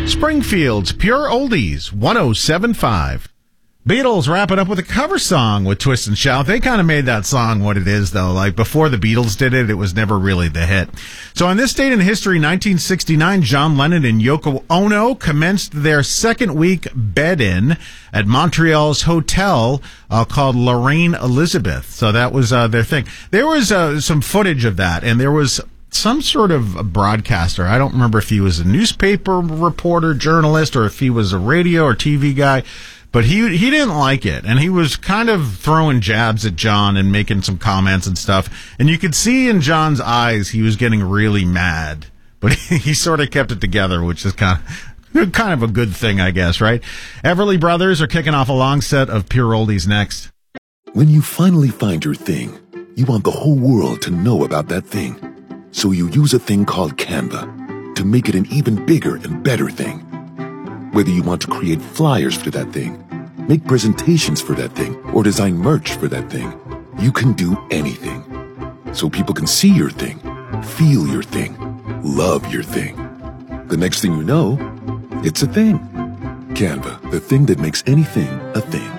Springfield's Pure Oldies, 107.5. Beatles wrapping up with a cover song with Twist and Shout. They kind of made that song what it is, though. Like, before the Beatles did it, it was never really the hit. So on this date in history, 1969, John Lennon and Yoko Ono commenced their second week bed-in at Montreal's hotel called Lorraine Elizabeth. So that was their thing. There was some footage of that, and there was some sort of a broadcaster. I don't remember if he was a newspaper reporter, journalist, or if he was a radio or TV guy. But he didn't like it, and he was kind of throwing jabs at John and making some comments and stuff. And you could see in John's eyes he was getting really mad. But he sort of kept it together, which is kind of a good thing, I guess, right? Everly Brothers are kicking off a long set of Pure Oldies next. When you finally find your thing, you want the whole world to know about that thing. So you use a thing called Canva to make it an even bigger and better thing. Whether you want to create flyers for that thing, make presentations for that thing, or design merch for that thing, you can do anything. So people can see your thing, feel your thing, love your thing. The next thing you know, it's a thing. Canva, the thing that makes anything a thing.